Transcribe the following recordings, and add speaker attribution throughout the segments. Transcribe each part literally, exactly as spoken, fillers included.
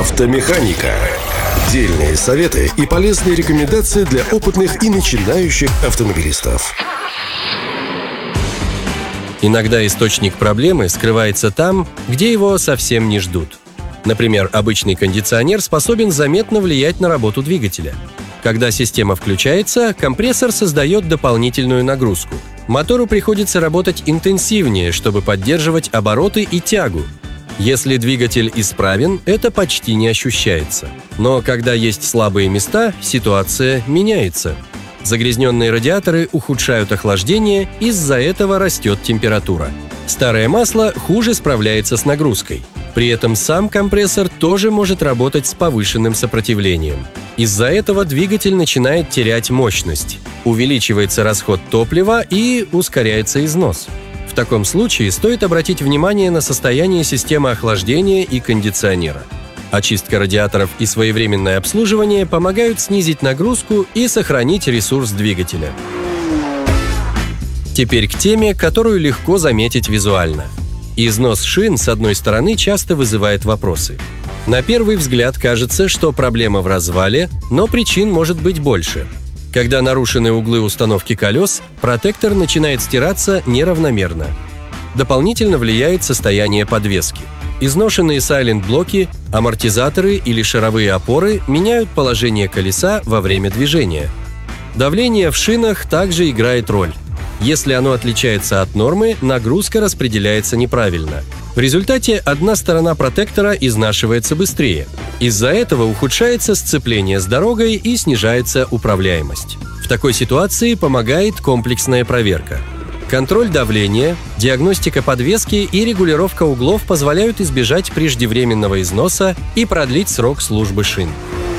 Speaker 1: Автомеханика. Дельные советы и полезные рекомендации для опытных и начинающих автомобилистов.
Speaker 2: Иногда источник проблемы скрывается там, где его совсем не ждут. Например, обычный кондиционер способен заметно влиять на работу двигателя. Когда система включается, компрессор создает дополнительную нагрузку. Мотору приходится работать интенсивнее, чтобы поддерживать обороты и тягу. Если двигатель исправен, это почти не ощущается. Но когда есть слабые места, ситуация меняется. Загрязненные радиаторы ухудшают охлаждение, из-за этого растет температура. Старое масло хуже справляется с нагрузкой. При этом сам компрессор тоже может работать с повышенным сопротивлением. Из-за этого двигатель начинает терять мощность. Увеличивается расход топлива и ускоряется износ. В таком случае стоит обратить внимание на состояние системы охлаждения и кондиционера. Очистка радиаторов и своевременное обслуживание помогают снизить нагрузку и сохранить ресурс двигателя. Теперь к теме, которую легко заметить визуально. Износ шин, с одной стороны, часто вызывает вопросы. На первый взгляд кажется, что проблема в развале, но причин может быть больше. Когда нарушены углы установки колес, протектор начинает стираться неравномерно. Дополнительно влияет состояние подвески. Изношенные сайлент-блоки, амортизаторы или шаровые опоры меняют положение колеса во время движения. Давление в шинах также играет роль. Если оно отличается от нормы, нагрузка распределяется неправильно. В результате одна сторона протектора изнашивается быстрее. Из-за этого ухудшается сцепление с дорогой и снижается управляемость. В такой ситуации помогает комплексная проверка. Контроль давления, диагностика подвески и регулировка углов позволяют избежать преждевременного износа и продлить срок службы шин.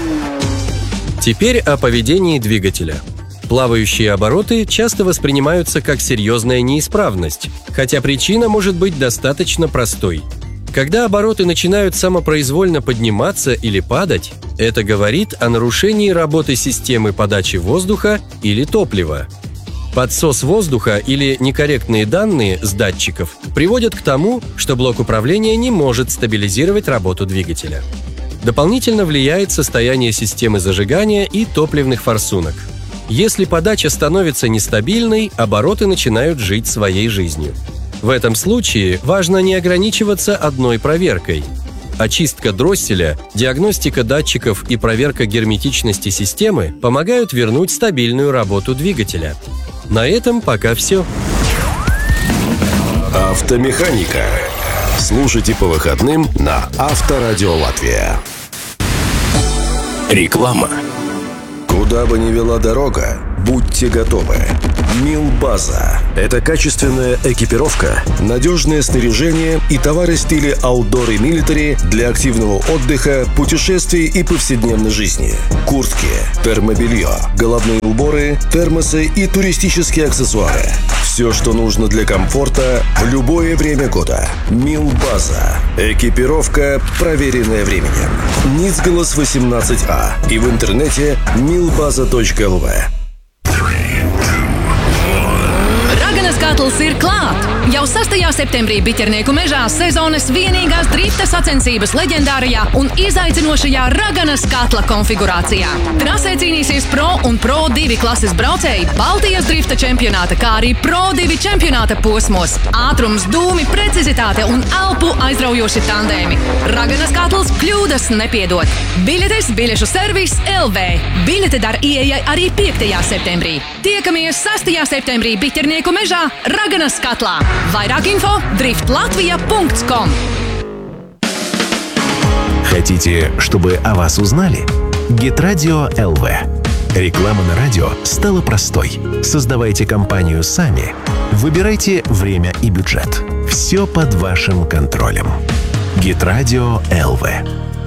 Speaker 2: Теперь о поведении двигателя. Плавающие обороты часто воспринимаются как серьезная неисправность, хотя причина может быть достаточно простой. Когда обороты начинают самопроизвольно подниматься или падать, это говорит о нарушении работы системы подачи воздуха или топлива. Подсос воздуха или некорректные данные с датчиков приводят к тому, что блок управления не может стабилизировать работу двигателя. Дополнительно влияет состояние системы зажигания и топливных форсунок. Если подача становится нестабильной, обороты начинают жить своей жизнью. В этом случае важно не ограничиваться одной проверкой. Очистка дросселя, диагностика датчиков и проверка герметичности системы помогают вернуть стабильную работу двигателя. На этом пока все.
Speaker 1: Автомеханика. Слушайте по выходным на Авторадио Латвия. Реклама. Куда бы ни вела дорога, будьте готовы. Милбаза – это качественная экипировка, надежное снаряжение и товары стиля outdoor и military для активного отдыха, путешествий и повседневной жизни. Куртки, термобелье, головные уборы, термосы и туристические аксессуары. Все, что нужно для комфорта в любое время года. Милбаза. Экипировка, проверенная временем. Ницгалас восемнадцать А и в интернете милбаза точка эл ви.
Speaker 3: Raganas katls ir klāt! Jau sastajā septembrī Biķernieku mežā sezonas vienīgās drifta sacensības leģendārajā un izaicinošajā Raganas katla konfigurācijā. Trasē cīnīsies Pro un Pro divi klases braucēji Baltijas drifta čempionāta, kā arī Pro divi čempionāta posmos. Ātrums, dūmi, precizitāte un elpu aizraujoši tandēmi. Raganas katls kļūdas nepiedod. Biļetes biļešu servis el vē. Biļete dar ieejai arī piektajā septembrī. Tiekamies sastajā septembrī Biķernieku mežā Raganas katlā. Vairāk info drift latvia точка ком.
Speaker 4: Хотите, чтобы о вас узнали? Гитрадио эл ви. Реклама на радио стала простой. Создавайте компанию сами. Выбирайте время и бюджет. Все под вашим контролем. Гитрадио эл ви.